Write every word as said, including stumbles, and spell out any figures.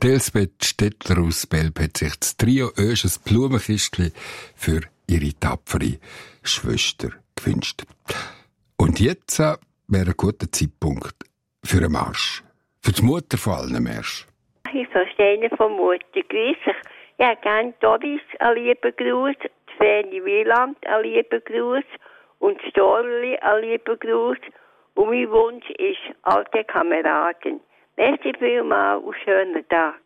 Elsbeth Stettler aus Belp hat sich das Trio Ösch ein Blumenkistchen für ihre tapfere Schwester gewünscht. Und jetzt äh, wäre ein guter Zeitpunkt für einen Marsch. Für die Mutter von allen Marsch. Ich verstehe ihn von Mutter. Grüß dich. Ich hätte gerne Doris einen lieben Gruß, die Feni Wieland einen lieben Gruß und Storli einen lieben Gruß. Und mein Wunsch ist, alte Kameraden. Merci vielmals und schönen Tag.